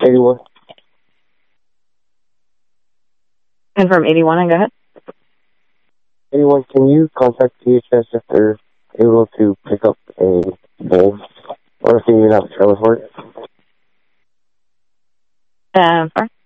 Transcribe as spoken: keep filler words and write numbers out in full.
eighty-one. Confirm eighty-one and go ahead. eighty-one, can you contact T H S if they're able to pick up a bowl? Or if they even have a trailer for it? Uh, sorry?